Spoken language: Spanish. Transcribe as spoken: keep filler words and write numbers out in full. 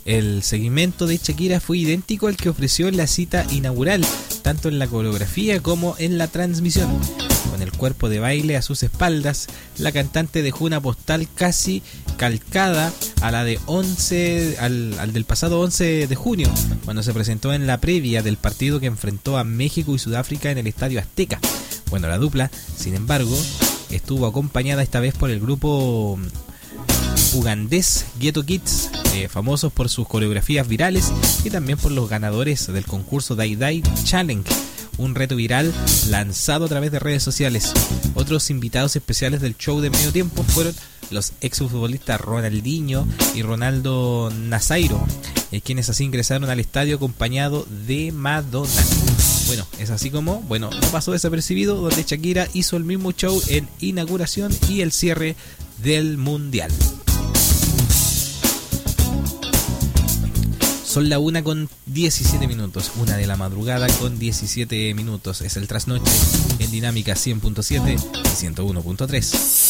El segmento de Shakira fue idéntico al que ofreció en la cita inaugural, tanto en la coreografía como en la transmisión. Con el cuerpo de baile a sus espaldas, la cantante dejó una postal casi calcada a la de once, al, al del pasado once de junio, cuando se presentó en la previa del partido que enfrentó a México y Sudáfrica en el Estadio Azteca. Bueno, la dupla, sin embargo, estuvo acompañada esta vez por el grupo ugandés Ghetto Kids, eh, famosos por sus coreografías virales, y también por los ganadores del concurso Dai Dai Challenge, un reto viral lanzado a través de redes sociales. Otros invitados especiales del show de medio tiempo fueron los exfutbolistas Ronaldinho y Ronaldo Nazairo, eh, quienes así ingresaron al estadio acompañado de Madonna. Bueno, es así como, bueno, no pasó desapercibido, donde Shakira hizo el mismo show en inauguración y el cierre del Mundial. Son la una con diecisiete minutos, una de la madrugada con diecisiete minutos. Es el trasnoche en Dinámica cien punto siete y ciento uno punto tres.